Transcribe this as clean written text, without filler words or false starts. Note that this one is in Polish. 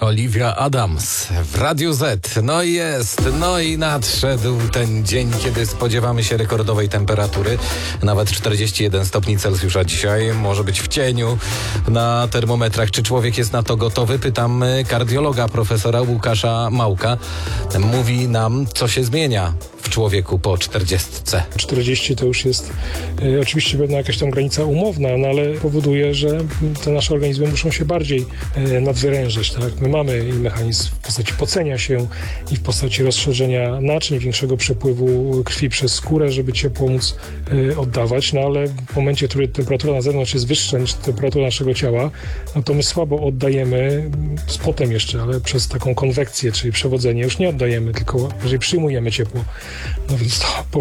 Olivia Adams w Radiu Z. No i nadszedł ten dzień, kiedy spodziewamy się rekordowej temperatury. Nawet 41 stopni Celsjusza dzisiaj. Może być w cieniu na termometrach. Czy człowiek jest na to gotowy? Pytam kardiologa, profesora Łukasza Małka. Mówi nam, co się zmienia w człowieku po 40. 40 to już jest oczywiście pewna jakaś tam granica umowna, no ale powoduje, że te nasze organizmy muszą się bardziej nadwyrężyć. Tak? My mamy i mechanizm w postaci pocenia się i w postaci rozszerzenia naczyń, większego przepływu krwi przez skórę, żeby ciepło móc oddawać, no ale w momencie, w którym temperatura na zewnątrz jest wyższa niż temperatura naszego ciała, no to my słabo oddajemy, z potem jeszcze, ale przez taką konwekcję, czyli przewodzenie już nie oddajemy, tylko jeżeli przyjmujemy ciepło. No więc to